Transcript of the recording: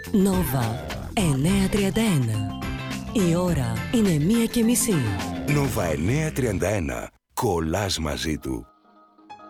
Νόβα 9:31. Η ώρα είναι 1:30. Νόβα 9:31. Κολλάς μαζί του.